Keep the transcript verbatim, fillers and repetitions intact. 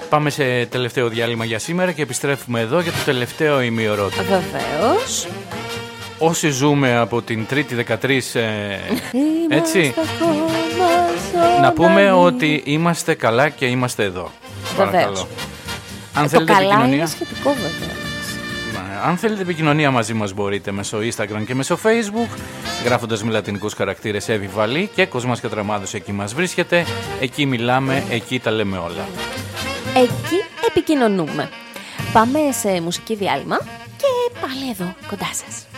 Πάμε σε τελευταίο διάλειμμα για σήμερα και επιστρέφουμε εδώ για το τελευταίο ημίωρο. Βεβαίως. Όσοι ζούμε από την Τρίτη δεκατρείς, ε, έτσι, να πούμε ότι είμαστε καλά και είμαστε εδώ. Παρακαλώ. Αν ε, θέλετε το καλά επικοινωνία, είναι σχετικό βέβαια. αν θέλετε επικοινωνία μαζί μας μπορείτε μέσω Instagram και μέσω Facebook, γράφοντας με λατινικούς χαρακτήρες Εύη Βαλή και Κοσμάς Κατραμάδος, εκεί μας βρίσκεται, εκεί μιλάμε, εκεί τα λέμε όλα. Εκεί επικοινωνούμε. Πάμε σε μουσική διάλειμμα και πάλι εδώ κοντά σας.